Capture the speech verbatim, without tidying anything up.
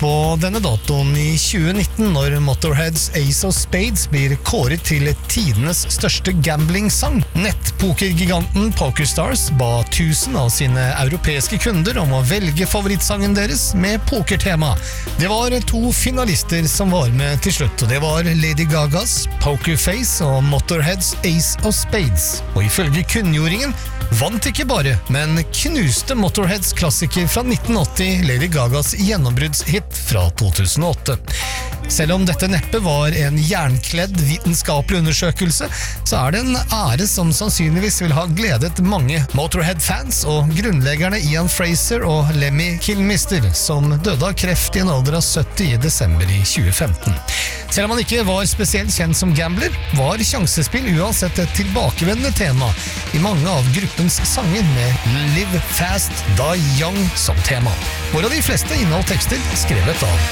på denne datoen i tjue nitten når Motorheads Ace of Spades blir kåret til tidenes største gambling-sang. Nettpokergiganten PokerStars ba tusen av sine europeiske kunder om å velge favorittsangen deres med pokertema. Det var to finalister som var med til slutt, og det var Lady Gagas Pokerface og Motorheads Ace of Spades. Og ifølge kunngjøringen vant ikke bare, men knuste Motorheads klassiker fra nitten åtti, Lady Gagas gjennombruddshit fra to tusen og åtte. Selv om dette neppe var en jernkledd vitenskapelig undersøkelse, så er det en ære som sannsynligvis vil ha gledet mange Motorhead-fans og grunnleggerne Ian Fraser og Lemmy Kilmister, som døde av kreft i en alder av sytti i desember i tjue femten. Selv om han ikke var spesielt kjent som gambler, var sjansespill uansett et tilbakevendende tema i mange av gruppens sanger med Live Fast, Die Young som tema, hvorav de fleste inneholdt tekster skrevet av